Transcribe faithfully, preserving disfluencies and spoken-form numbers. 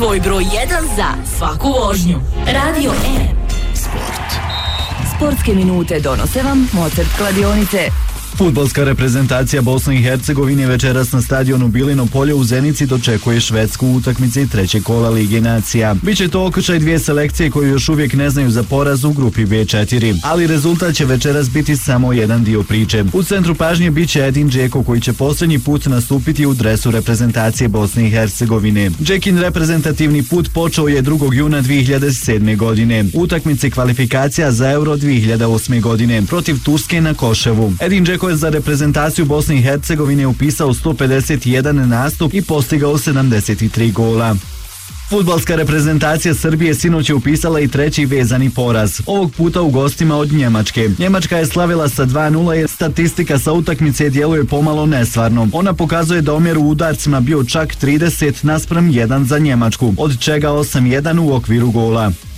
Tvoj broj jedan za svaku vožnju. Radio M. Sport. Sportske minute donose vam Mozart kladionice. Fudbalska reprezentacija Bosne i Hercegovine večeras na stadionu Bilino polje u Zenici dočekuje Švedsku u utakmici trećeg kola Lige nacija. Biće to okršaj dvije selekcije koje još uvijek ne znaju za poraz u grupi be četiri, ali rezultat će večeras biti samo jedan dio priče. U centru pažnje biće Edin Džeko koji će posljednji put nastupiti u dresu reprezentacije Bosne i Hercegovine. Džekin reprezentativni put počeo je drugog juna dvije hiljade sedme. godine. U utakmici kvalifikacija za Euro dvije hiljade osme. godine protiv Turske na Koševu. Edin Džeko je za reprezentaciju Bosne i Hercegovine upisao sto pedeset jedan nastup i postigao sedamdeset tri gola. Fudbalska reprezentacija Srbije sinoć je upisala i treći vezani poraz, ovog puta u gostima od Njemačke. Njemačka je slavila sa dva nula jer statistika sa utakmice djeluje pomalo nesvarno. Ona pokazuje da omjer u udarcima bio čak trideset naspram jedan za Njemačku, od čega osam jedan u okviru gola.